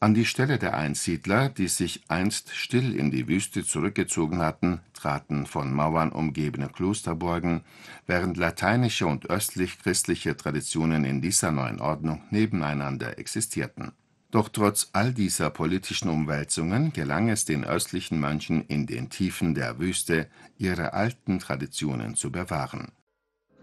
An die Stelle der Einsiedler, die sich einst still in die Wüste zurückgezogen hatten, traten von Mauern umgebene Klosterburgen, während lateinische und östlich-christliche Traditionen in dieser neuen Ordnung nebeneinander existierten. Doch trotz all dieser politischen Umwälzungen gelang es den östlichen Mönchen in den Tiefen der Wüste, ihre alten Traditionen zu bewahren